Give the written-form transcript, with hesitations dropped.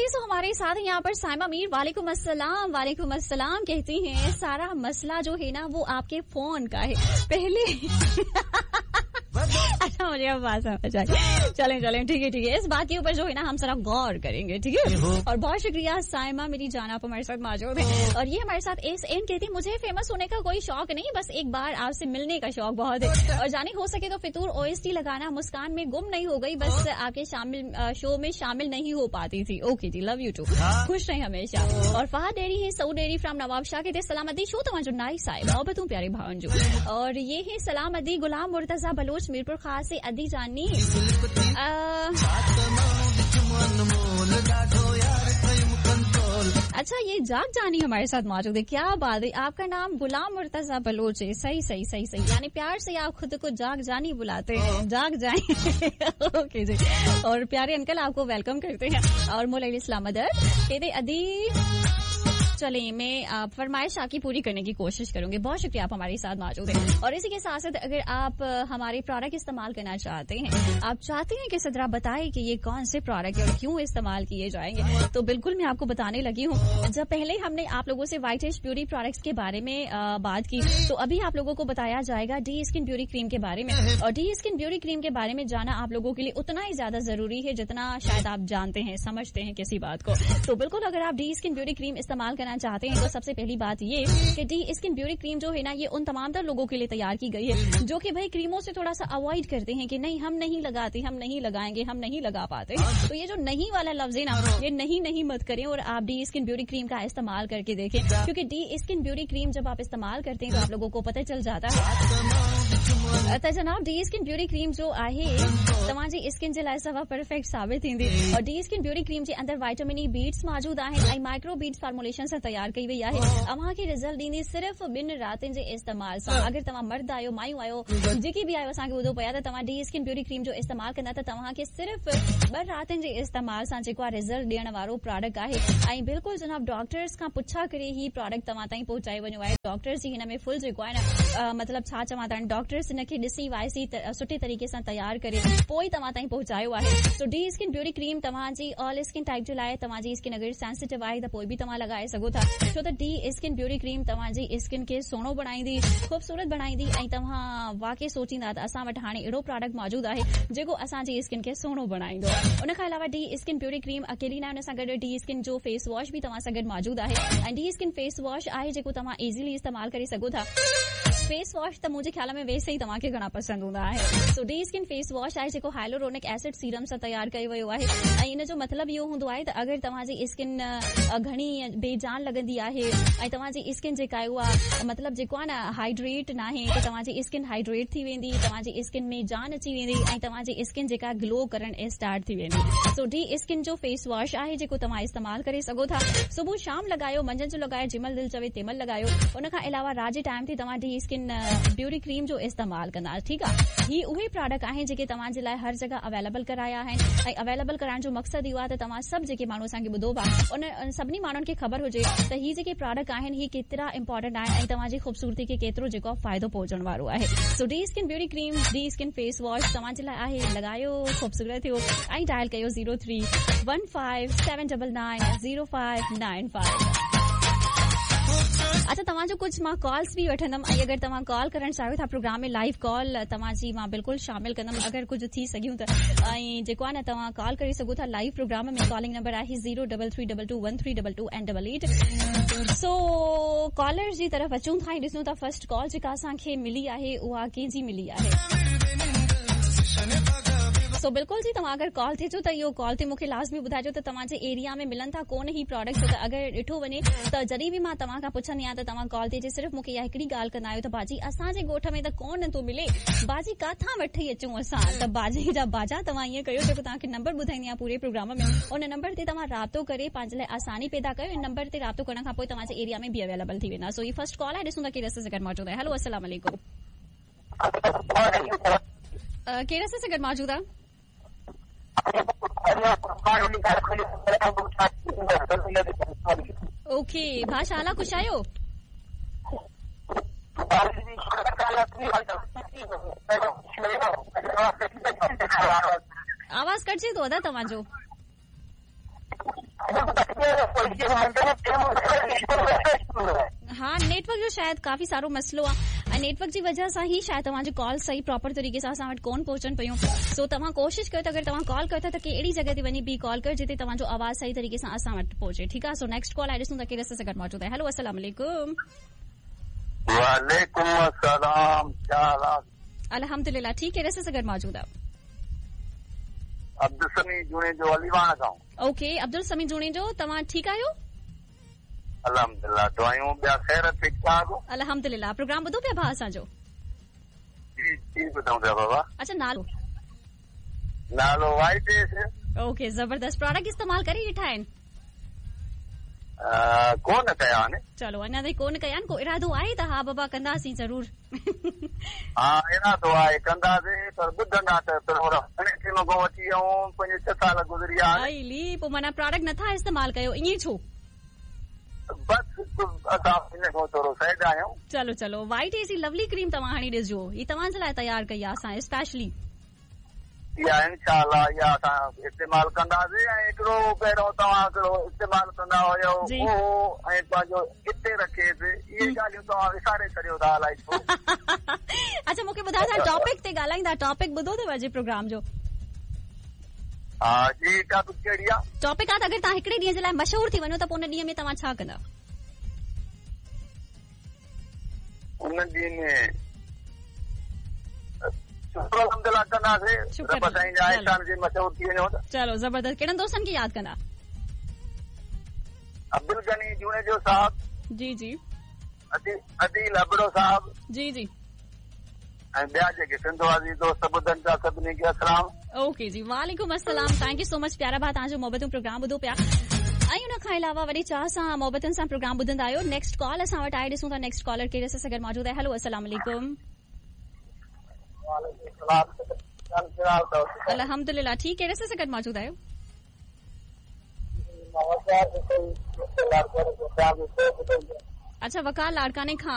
जी, सो हमारे साथ यहाँ पर साइमा मीर, वालेकुम अस्सलाम कहती हैं सारा मसला जो है ना वो आपके फोन का है पहले। अच्छा, मुझे अब बात समझ आई। चलें ठीक है, इस बात के ऊपर जो है ना हम जरा गौर करेंगे, ठीक है। और बहुत शुक्रिया साइमा मेरी जान, आप हमारे साथ मौजूद है। और ये हमारे साथ एन कहती है मुझे फेमस होने का कोई शौक नहीं, बस एक बार आपसे मिलने का शौक बहुत है। और जाने हो सके तो फितूर OST लगाना, मुस्कान में गुम नहीं हो गई, बस आपके शो में शामिल नहीं हो पाती थी। ओके जी, लव यू टू, खुश रहे हमेशा। और फहद डेरी है, सऊद डेरी फ्रॉम नवाब शाह कहते सलामती शो तमाजो नाइस साहिब, मोहब्बतों प्यारे भावंजो। और ये है सलामती गुलाम मुर्तजा बलोच मीरपुर खास से अदी जानी। अच्छा, ये जाग जानी हमारे साथ मौजूद है, क्या बात है। आपका नाम गुलाम मुर्तजा बलोच है, सही, यानी प्यार से आप खुद को जाग जानी बुलाते हैं, जाग जाए। ओके जी। और प्यारे अंकल आपको वेलकम करते हैं। और मोलाइल इस्लाम अदर कहते अदी, चले मैं फरमाइश आपकी पूरी करने की कोशिश करूंगी। बहुत शुक्रिया, आप हमारे साथ मौजूद हैं। और इसी के साथ साथ अगर आप हमारे प्रोडक्ट इस्तेमाल करना चाहते हैं, आप चाहते हैं कि सदरा बताए कि ये कौन से प्रोडक्ट है और क्यों इस्तेमाल किए जाएंगे, तो बिल्कुल मैं आपको बताने लगी हूँ। जब पहले हमने आप लोगों से वाइटेज ब्यूटी प्रोडक्ट्स के बारे में बात की, तो अभी आप लोगों को बताया जाएगा डी स्किन ब्यूटी क्रीम के बारे में। और डी स्किन ब्यूटी क्रीम के बारे में जाना आप लोगों के लिए उतना ही ज्यादा जरूरी है जितना शायद आप जानते हैं, समझते हैं किसी बात को। तो बिल्कुल अगर आप डी स्किन ब्यूटी क्रीम इस्तेमाल करना चाहते हैं तो सबसे पहली बात ये कि डी स्किन ब्यूटी क्रीम जो है ना, ये उन तमाम तर लोगों के लिए तैयार की गई है जो कि भाई क्रीमों से थोड़ा सा अवॉइड करते हैं कि नहीं हम नहीं लगाते, हम नहीं लगाएंगे, हम नहीं लगा पाते। तो ये जो नहीं वाला लफ्ज है ना, ये नहीं मत करें और आप डी स्किन ब्यूटी क्रीम का इस्तेमाल करके देखें। क्योंकि डी स्किन ब्यूटी क्रीम जब आप इस्तेमाल करते हैं तो आप लोगों को पता चल जाता है त जनाब डी स्किन ब्यूटी क्रीम जो आहे तव्हांजी स्किन जे लाइ सवा परफेक्ट साबित थींदी। और डी स्किन ब्यूटी क्रीम जे अंदर विटामिन ई बीट्स मौजूद आहिनि ऐं माइक्रो बीट्स फार्मुलेशन सां तैयार कई वई आहे। अव्हांखे रिज़ल्ट ॾींदी सिर्फ़ 2 रातिनि जे इस्तेमाल सां। अगर तव्हां मर्द आहियो, मायूं आहियो, जेकी बि आहियो, असांखे ॿुधो पिया त तव्हां डी स्किन ब्यूटी क्रीम जो इस्तेमाल कंदा त तव्हांखे सिर्फ़ 2 रातिनि जे इस्तेमाल सां जेको आहे रिज़ल्ट ॾियण वारो प्रोडक्ट आहे। ऐं बिल्कुलु जनाब डॉक्टर्स खां पुछा करे ही प्रोडक्ट तव्हां ताईं पहुचाए वञो आहे। डॉक्टर्स जी हिन में फुल जेको आहे न मतिलबु छा चवां था, डॉक्टर्स हिनखे ॾिसी वाइसी सुठे तरीक़े सां तैयार करे पोइ तव्हां ताईं पहुचायो आहे। सो डी स्किन ब्यूटी क्रीम तव्हांजी ऑल स्किन टाइप जे लाइ, तव्हांजी स्किन अगरि सेंसिटिव आहे त पोइ बि तव्हां लॻाए सघो था। छो त डी स्किन ब्यूटी क्रीम तव्हांजी स्किन खे सुहिणो बणाईंदी, ख़ूबसूरत बणाईंदी ऐं तव्हां वाकई सोचींदा त असां वटि हाणे अहिड़ो प्रोडक्ट मौजूदु आहे जेको असांजी स्किन खे सुहिणो बणाईंदो। उन खां अलावा डी स्किन ब्यूटी क्रीम अकेली न, हुन सां गॾु डी स्किन जो फेस वॉश बि तव्हां सां गॾु मौजूदु आहे। ऐं डी स्किन फेस वॉश आहे जेको तव्हां इज़ीली इस्तेमाल करे सघो था। फेस वॉश त मुंहिंजे ख्याल में वैसे ई तव्हांखे घणा पसंदि हूंदा आहे। सो डी स्किन फेस वॉश आहे जेको हाइलोरोनिक एसिड सीरम सां तैयार कयो वियो आहे। ऐं इन जो मतिलबु इहो हूंदो आहे त अगरि तव्हांजी स्किन घणी बेजान लॻंदी आहे ऐं तव्हांजी स्किन जेका आहे उहा मतिलबु जेको आहे न हाइड्रेट न आहे, त तव्हांजी स्किन हाइड्रेट थी वेंदी, तव्हांजी स्किन में जान अची वेंदी ऐं तव्हांजी स्किन जेका ग्लो करणु स्टार्ट थी वेंदी। सो डी स्किन जो फेस वॉश आहे जेको तव्हां इस्तेमाल करे सघो था। सुबुह शाम लॻायो, मंझंदि जो लॻायो, जंहिंमहिल दिलि चवे तंहिंमहिल लॻायो। उन खां अलावा रात जे टाइम ते तव्हां डी स्किन ब्यूटी क्रीम जो इस्तेमाल कंदा, ठीकु आहे। ही उहे प्रोडक्ट आहिनि जेके तव्हांजे लाइ हर जगह अवेलेबल कराया आहिनि। ऐं अवेलेबल कराइण जो मक़सदु इहो आहे त तव्हां सभु जेके माण्हू असांखे ॿुधो पिया उन सभिनी माण्हुनि खे ख़बर हुजे त ही जेके प्रोडक्ट आहिनि ही केतिरा इंपॉर्टेंट आहिनि ऐं तव्हांजी ख़ूबसूरती खे केतिरो जेको फ़ाइदो पहुचण वारो आहे। सो D skin beauty cream, D skin face wash तव्हांजे लाइ आहे, लॻायो, ख़ूबसूरत थियो ऐं डायल कयो 0315790595। अच्छा, तव्हांजो कुझु मां कॉल्स बि वठंदमि ऐं अगरि तव्हां कॉल करणु चाहियो था प्रोग्राम में, लाइव कॉल तव्हांजी मां बिल्कुलु शामिल कंदमि अगरि कुझु थी सघियूं त। ऐं जेको आहे न तव्हां कॉल करे सघो था लाइव प्रोग्राम में। कॉलिंग नंबर आहे 03321322 सो कॉलर्स जी तरफ़ अचूं था ऐं ॾिसूं था फर्स्ट कॉल जेका असांखे मिली आहे उहा कंहिंजी मिली आहे। सो बिल्कुल जी, तव्हां अगरि कॉल थिए थो त इहो कॉल ते मूंखे लाज़मी ॿुधाइजो त तव्हांजे एरिया में मिलनि था कोन ही प्रोडक्ट। छो त अगरि ॾिठो वञे त जॾहिं बि मां तव्हां खां पुछंदी आहियां त तव्हां कॉल ते सिर्फ़ु मूंखे इहा हिकिड़ी ॻाल्हि कंदा आहियो त बाजी असांजे ॻोठ में त कोन थो मिले, बाजी काथां वठी अचूं असां। त बाजी जा बाजा तव्हां ईअं कयो, जेको तव्हांखे नंबर ॿुधाईंदी आहियां पूरे प्रोग्राम में, उन नंबर ते तव्हां राब्तो करे पंहिंजे लाइ आसानी पैदा कयो। इन नंबर ते राब्तो करण खां पोइ तव्हांजे एरिया में बि अवेलेबल थी वेंदा। सो ये फर्स्ट कॉल आहे, ॾिसूं था कहिड़े रस्ते से गॾु मौजूदु आहे। हेलो, अस्सलाम वालेकुम, कहिड़े रस्ते से गॾु मौजूदु आहे? ओके, भाषाला कुछ आयो? आवाज कटजे तो अदा तव्हांजो। हाँ, नेटवर्क जो शायद काफ़ी सारो मसलो आहे, नेटवर्क जी वजह सां ही शायद तव्हांजी कॉल सही प्रॉपर तरीक़े सां असां वटि कोन पहुचनि पियूं। सो तव्हां कोशिशि कयो त अगरि तव्हां कॉल कयो था त कहिड़ी जॻह ते वञी बी कॉल कर जिते तव्हांजो आवाज़ सही तरीक़े सां असां वटि पहुचे। ठीकु आहे। सो नेक्स्ट कॉल आहे, ॾिसूं था केरु सां गॾु मौजूद आहे। हेलो, अस्सलाम वालेकुम। वालेकुम अस्सलाम, क्या हाल आहे? अल्हम्दुलिल्लाह, ठीक है। सां गॾु मौजूद आहे अब्दुल समी जूने जो अलीवाण खां। ओके, अब्दुल समी जूने जो, तव्हां ठीकु आहियो? अल्हम्दुलिल्लाह, दुआयूं ॿिया ख़ैर ठीक ठाक? अल्हम्दुलिल्लाह। प्रोग्राम ॿुधो पिया भाउ असांजो? जी ॿुधूं पिया बाबा। अच्छा, नालो वाइट एस। ओके, ज़बरदस्त। प्रोडक्ट इस्तेमालु करे ॾिठा आहिनि? कोन कया आहिनि। चलो, अञा ताईं कोन कया आहिनि। को इरादो आहे त हा बाबा कंदासीं ज़रूर? हा, इरादो आहे, कंदासीं, पर ॿुधंदा त थोरो घणे टाइम खां वठी ऐं 5-6 साल गुज़री विया। पोइ माना प्रोडक्ट नथा इस्तेमालु कयो, ईअं छो? बस असां इन खां थोरो साइड आहियूं। चलो चलो, वाइट एसी लवली क्रीम तव्हां हाणे ॾिसजो, ही तव्हांजे लाइ तयारु कई आहे असां स्पेशली। इहा इंशाअल्लाह इहा असां इस्तेमालु कंदासीं। ऐं हिकिड़ो पहिरियों तव्हां हिकिड़ो इस्तेमालु कंदा हुयो उहो ऐं पंहिंजो हिते रखेसि, इहे ॻाल्हियूं तव्हां विसारे छॾियो था अलाए छो। अच्छा, मूंखे ॿुधायो था टॉपिक ते ॻाल्हाईंदा, टॉपिक ॿुधो अथव अॼु प्रोग्राम जो? हा जी, टॉपिक कहिड़ी आहे? टॉपिक आहे त अगरि तव्हां हिकिड़े ॾींहं जे लाइ मशहूर थी वञो त पोइ उन ॾींहं में तव्हां छा कंदा? उन ॾींहं में चलो ज़बरदस्त। कहिड़नि दोस्तनि खे यादि कंदा? अब्दुल गनी जूने जो साहब। जी जी। अदील अबड़ो साहब। जी जी। ऐं ॿिया जेके सिंधवासी दोस्त ॿुधनि था सभिनी खे अस्सलाम। ओके जी, वालेकुम अस्सलाम। थैंक यू सो मच प्यारा भाउ, तव्हांजो मोहबतूं प्रोग्राम ॿुधो पिया ऐं उन खां अलावा वरी चाह सां मोहबतनि सां प्रोग्राम ॿुधंदा आहियो। नेक्स्ट कॉल असां वटि आहे, ॾिसूं था नेक्स्ट कॉलर कहिड़े सां गॾु मौजूद आहे। हेलो, अस्सलाम वालेकुम। अल्हम्दुलिल्लाह, ठीक। कहिड़े सां गॾु मौजूद आहियो? अच्छा, वकार लाड़काने खां।